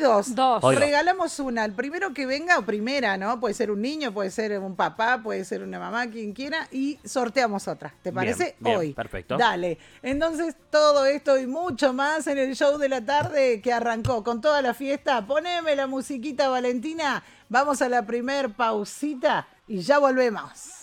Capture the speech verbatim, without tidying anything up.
dos. Dos. Hoy dos. Regalamos una. El primero que venga o primera, ¿no? Puede ser un niño, puede ser un papá, puede ser una mamá, quien quiera. Y sorteamos otra. ¿Te parece? Bien, bien, Hoy. perfecto. Dale. Entonces, todo esto y mucho más en el show de la tarde que arrancó con toda la fiesta. Poneme la musiquita, Valentina. Vamos a la primer pausita y ya volvemos.